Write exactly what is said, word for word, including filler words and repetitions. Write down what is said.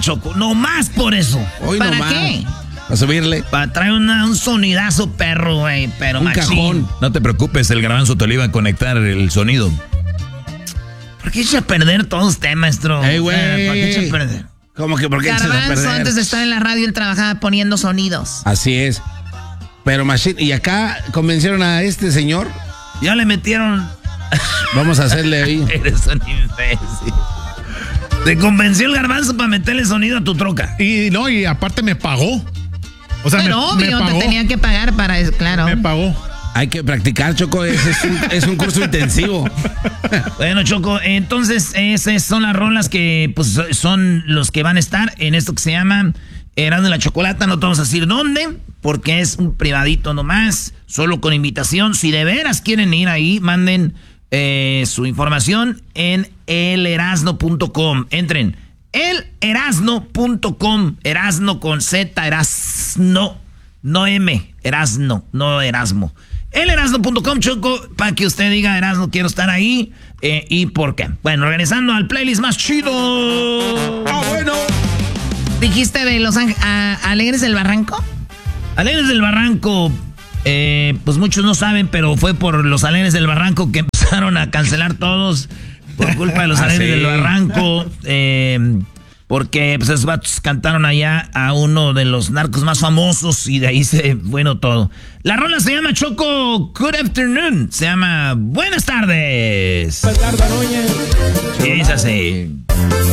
Choco. Nomás por eso. Hoy ¿Para nomás. qué? Para subirle. Para traer una, un sonidazo perro, güey. Pero Un machín. cajón. No te preocupes, el garbanzo te lo iba a conectar el sonido. ¿Por qué echa a perder todo usted, maestro? Ey, güey. O sea, ¿por qué echa a perder? ¿Cómo que por qué echas a Garbanzo, perder? antes de estar en la radio, él trabajaba poniendo sonidos. Así es. Pero Machine, y acá convencieron a este señor. Ya le metieron... Vamos a hacerle ahí. Eres un imbécil. Te convenció el garbanzo para meterle sonido a tu troca. Y no, y aparte me pagó. O sea, Bueno, me, obvio, me te pagó. tenía que pagar para eso, claro. Me pagó. Hay que practicar, Choco. Ese es un, es un curso intensivo. Bueno, Choco, entonces esas son las rolas que pues son los que van a estar en esto que se llama Erasmo y la Chocolata. No te vamos a decir dónde, porque es un privadito nomás, solo con invitación. Si de veras quieren ir ahí, manden eh, su información en el erasno punto com. Entren, el erasno punto com, Erasno con Z, Erasno, no M, Erasno, no Erasmo. el erasno punto com, Choco, para que usted diga, Erasno, quiero estar ahí, eh, y por qué. Bueno, regresando al playlist más chido. Ah, bueno. ¿Dijiste de Los Ángeles, Alegres del Barranco? Alegres del Barranco, eh, pues muchos no saben, pero fue por los Alegres del Barranco que empezaron a cancelar todos por culpa de los Ah, Alegres sí. del Barranco, eh, porque pues esos vatos cantaron allá a uno de los narcos más famosos y de ahí se, bueno, todo. La rola se llama Choco Good Afternoon, se llama Buenas tardes. Y dice así.